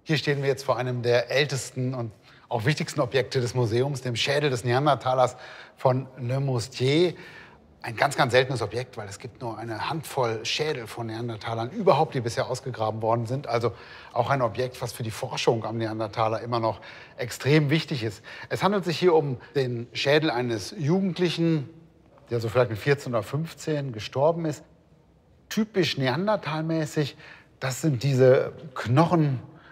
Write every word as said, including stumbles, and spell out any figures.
Hier stehen wir jetzt vor einem der ältesten und auch wichtigsten Objekte des Museums, dem Schädel des Neandertalers von Le Moustier. Ein ganz, ganz seltenes Objekt, weil es gibt nur eine Handvoll Schädel von Neandertalern überhaupt, die bisher ausgegraben worden sind. Also auch ein Objekt, was für die Forschung am Neandertaler immer noch extrem wichtig ist. Es handelt sich hier um den Schädel eines Jugendlichen, der so vielleicht mit vierzehn oder fünfzehn gestorben ist. Typisch neandertalmäßig, das sind diese Knochen,